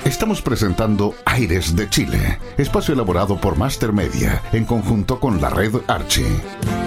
Estamos presentando Aires de Chile, espacio elaborado por Master Media, en conjunto con la red Archie.